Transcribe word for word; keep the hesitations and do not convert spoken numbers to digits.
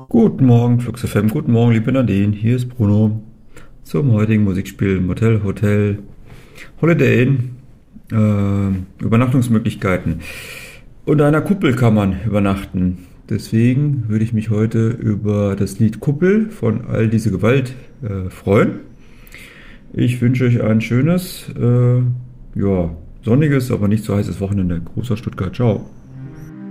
Guten Morgen, Flux F M. Guten Morgen, liebe Nadine. Hier ist Bruno zum heutigen Musikspiel Motel Hotel Holiday Inn. Äh, Übernachtungsmöglichkeiten. Unter einer Kuppel kann man übernachten. Deswegen würde ich mich heute über das Lied Kuppel von All diese Gewalt äh, freuen. Ich wünsche euch ein schönes, äh, ja, sonniges, aber nicht so heißes Wochenende. Großer Stuttgart. Ciao.